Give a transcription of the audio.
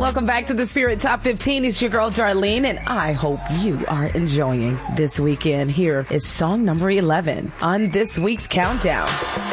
Welcome back to the Spirit Top 15. It's your girl, Darlene, and I hope you are enjoying this weekend. Here is song number 11 on this week's countdown.